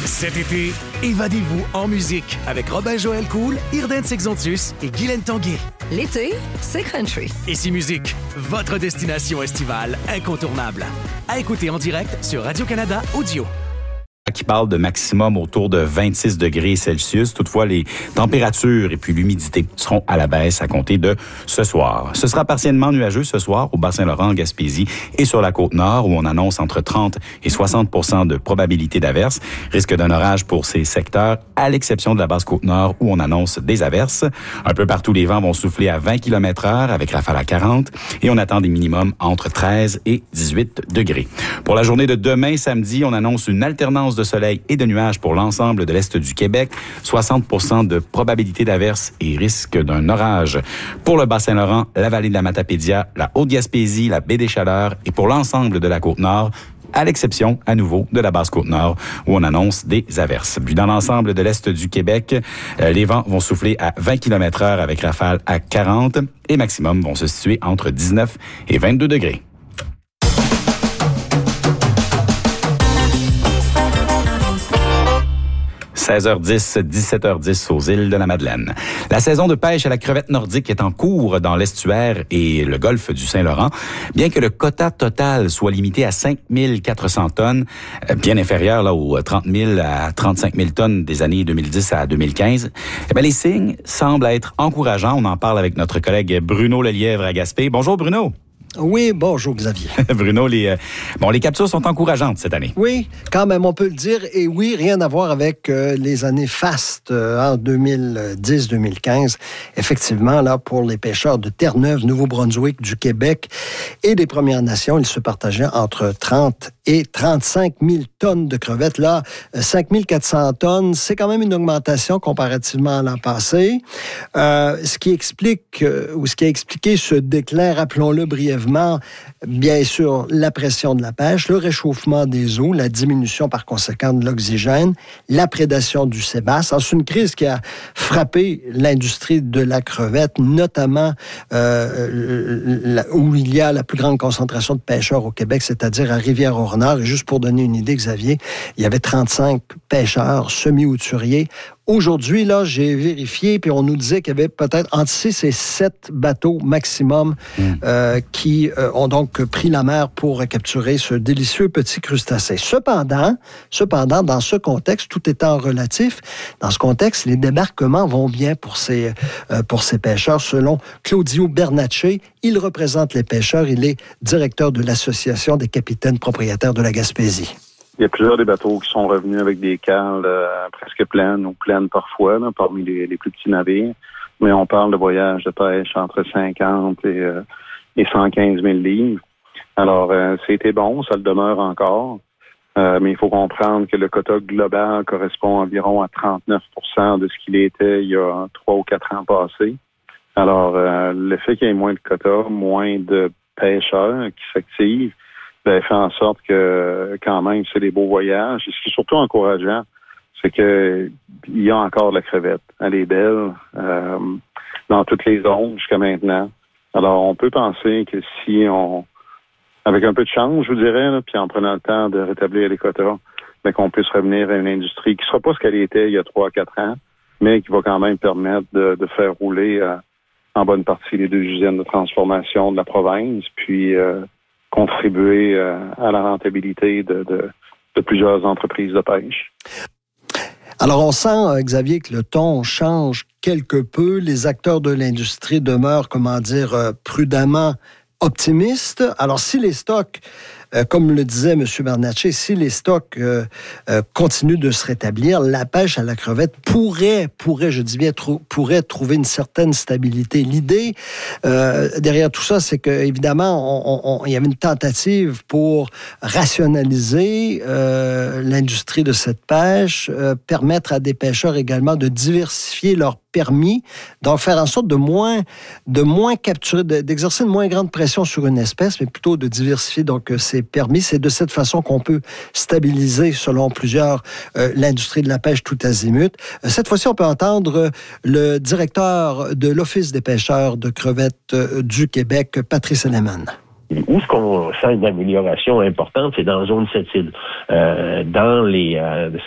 Cet été, évadez-vous en musique avec Robin-Joël Cool, Irden Sexontus et Guylaine Tanguay. L'été, c'est country. Ici Musique, votre destination estivale incontournable. À écouter en direct sur Radio-Canada Audio. Qui parle de maximum autour de 26 degrés Celsius. Toutefois, les températures et puis l'humidité seront à la baisse à compter de ce soir. Ce sera partiellement nuageux ce soir au Bas-Saint-Laurent, en Gaspésie et sur la Côte-Nord où on annonce entre 30 et 60 % de probabilité d'averse. Risque d'un orage pour ces secteurs, à l'exception de la Basse-Côte-Nord où on annonce des averses. Un peu partout, les vents vont souffler à 20 km/h avec rafales à 40 et on attend des minimums entre 13 et 18 degrés. Pour la journée de demain, samedi, on annonce une alternance de soleil et de nuages pour l'ensemble de l'Est du Québec, 60 % de probabilité d'averse et risque d'un orage. Pour le Bas-Saint-Laurent, la vallée de la Matapédia, la Haute-Gaspésie, la baie des Chaleurs et pour l'ensemble de la Côte-Nord, à l'exception, à nouveau, de la Basse-Côte-Nord, où on annonce des averses. Puis dans l'ensemble de l'Est du Québec, les vents vont souffler à 20 km/h avec rafales à 40 et maximum vont se situer entre 19 et 22 degrés. 16h10, 17h10 aux îles de la Madeleine. La saison de pêche à la crevette nordique est en cours dans l'estuaire et le golfe du Saint-Laurent. Bien que le quota total soit limité à 5 400 tonnes, bien inférieur là, aux 30 000 à 35 000 tonnes des années 2010 à 2015, les signes semblent être encourageants. On en parle avec notre collègue Bruno Lelièvre à Gaspé. Bonjour Bruno. Oui, bonjour Xavier. Bruno, les captures sont encourageantes cette année. Oui, quand même, on peut le dire. Et oui, rien à voir avec les années fastes en 2010-2015. Effectivement, là, pour les pêcheurs de Terre-Neuve, Nouveau-Brunswick, du Québec et des Premières Nations, ils se partageaient entre 30 et 35 000 tonnes de crevettes. Là, 5 400 tonnes, c'est quand même une augmentation comparativement à l'an passé. Ce qui explique, ou ce qui a expliqué ce déclin, rappelons-le brièvement, bien sûr, la pression de la pêche, le réchauffement des eaux, la diminution par conséquent de l'oxygène, la prédation du sébasse. C'est une crise qui a frappé l'industrie de la crevette, notamment où il y a la plus grande concentration de pêcheurs au Québec, c'est-à-dire à Rivière-au-Renard. Et juste pour donner une idée, Xavier, il y avait 35 pêcheurs semi-hauturiers. Aujourd'hui, là, j'ai vérifié, puis on nous disait qu'il y avait peut-être entre 6 et 7 bateaux maximum qui ont donc pris la mer pour capturer ce délicieux petit crustacé. Cependant, dans ce contexte, tout étant relatif, dans ce contexte, les débarquements vont bien pour ces pêcheurs. Selon Claudio Bernacci, il représente les pêcheurs. Il est directeur de l'Association des capitaines propriétaires de la Gaspésie. Il y a plusieurs des bateaux qui sont revenus avec des cales presque pleines ou pleines parfois, là, parmi les plus petits navires. Mais on parle de voyages de pêche entre 50 et 115 000 livres. Alors, c'était bon, ça le demeure encore. Mais il faut comprendre que le quota global correspond environ à 39 % de ce qu'il était il y a 3 ou 4 ans passés. Alors, le fait qu'il y ait moins de quotas, moins de pêcheurs qui s'activent, fait en sorte que, quand même, c'est des beaux voyages. Et ce qui est surtout encourageant, c'est que il y a encore de la crevette. Elle est belle dans toutes les zones jusqu'à maintenant. Alors, on peut penser que si avec un peu de chance, je vous dirais, là, puis en prenant le temps de rétablir les quotas, qu'on puisse revenir à une industrie qui ne sera pas ce qu'elle était il y a 3 à 4 ans, mais qui va quand même permettre de faire rouler en bonne partie les 2 usines de transformation de la province, puis contribuer à la rentabilité de plusieurs entreprises de pêche. Alors, on sent, Xavier, que le ton change quelque peu. Les acteurs de l'industrie demeurent, prudemment optimistes. Alors, si les stocks, comme le disait M. Bernacci, si les stocks continuent de se rétablir, la pêche à la crevette pourrait trouver une certaine stabilité. L'idée derrière tout ça, c'est qu'évidemment, il y avait une tentative pour rationaliser l'industrie de cette pêche, permettre à des pêcheurs également de diversifier leurs permis, donc faire en sorte de moins capturer, d'exercer une moins grande pression sur une espèce, mais plutôt de diversifier donc ses permis. C'est de cette façon qu'on peut stabiliser, selon plusieurs, l'industrie de la pêche tout azimut. Cette fois-ci, on peut entendre le directeur de l'Office des pêcheurs de crevettes du Québec, Patrice Lehmann. Où est-ce qu'on sent une amélioration importante, c'est dans la zone Sept-Îles. Dans